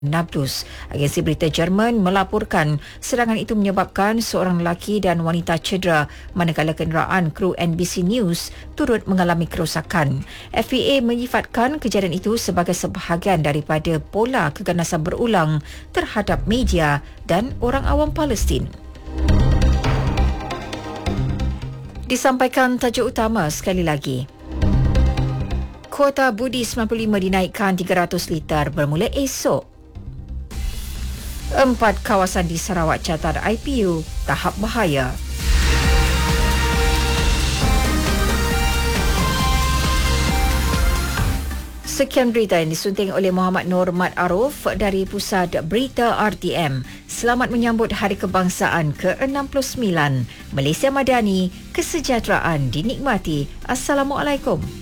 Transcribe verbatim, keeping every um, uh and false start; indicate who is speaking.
Speaker 1: Nablus. Agensi berita Jerman melaporkan serangan itu menyebabkan seorang lelaki dan wanita cedera manakala kenderaan kru N B C News turut mengalami kerosakan. F B A menyifatkan kejadian itu sebagai sebahagian daripada pola keganasan berulang terhadap media dan orang awam Palestin. Disampaikan tajuk utama sekali lagi. Kuota budi sembilan puluh lima dinaikkan tiga ratus liter bermula esok. Empat kawasan di Sarawak catat I P U tahap bahaya. Sekian berita yang disunting oleh Muhammad Nur Mat Aruf dari Pusat Berita R T M. Selamat menyambut Hari Kebangsaan ke enam puluh sembilan. Malaysia Madani, kesejahteraan dinikmati. Assalamualaikum.